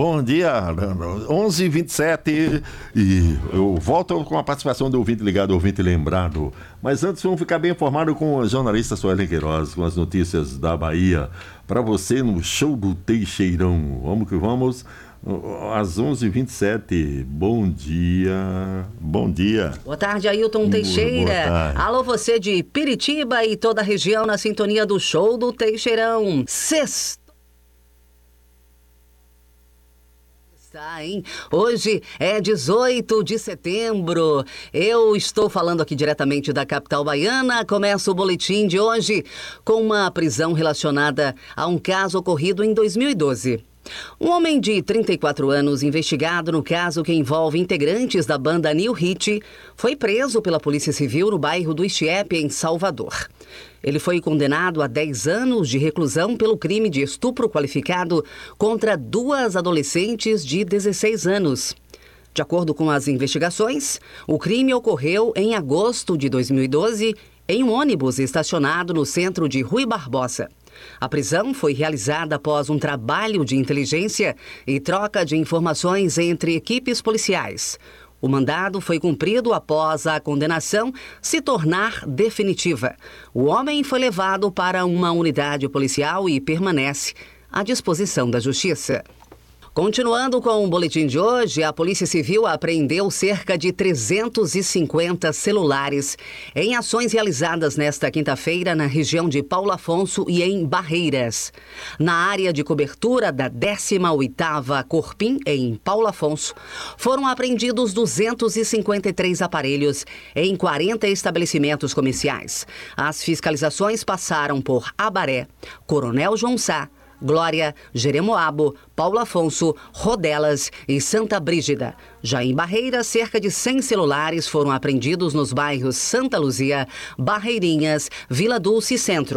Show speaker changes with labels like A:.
A: Bom dia, 11h27 e eu volto com a participação do ouvinte ligado, ouvinte lembrado. Mas antes vamos ficar bem informado com a jornalista Suelen Queiroz, com as notícias da Bahia, para você no Show do Teixeirão. Vamos que vamos, às 11h27. Bom dia, bom dia.
B: Boa tarde, Ailton Teixeira.
A: Tarde.
B: Alô, você de Piritiba e toda a região na sintonia do Show do Teixeirão. Sexta. Hein? Hoje é 18 de setembro. Eu estou falando aqui diretamente da capital baiana. Começa o boletim de hoje com uma prisão relacionada a um caso ocorrido em 2012. Um homem de 34 anos, investigado no caso que envolve integrantes da banda New Hit, foi preso pela Polícia Civil no bairro do Ixiepe, em Salvador. Ele foi condenado a 10 anos de reclusão pelo crime de estupro qualificado contra 2 adolescentes de 16 anos. De acordo com as investigações, o crime ocorreu em agosto de 2012 em um ônibus estacionado no centro de Rui Barbosa. A prisão foi realizada após um trabalho de inteligência e troca de informações entre equipes policiais. O mandado foi cumprido após a condenação se tornar definitiva. O homem foi levado para uma unidade policial e permanece à disposição da Justiça. Continuando com o boletim de hoje, a Polícia Civil apreendeu cerca de 350 celulares em ações realizadas nesta quinta-feira na região de Paulo Afonso e em Barreiras. Na área de cobertura da 18ª Corpim, em Paulo Afonso, foram apreendidos 253 aparelhos em 40 estabelecimentos comerciais. As fiscalizações passaram por Abaré, Coronel João Sá, Glória, Jeremoabo, Paulo Afonso, Rodelas e Santa Brígida. Já em Barreiras, cerca de 100 celulares foram apreendidos nos bairros Santa Luzia, Barreirinhas, Vila Dulce e Centro.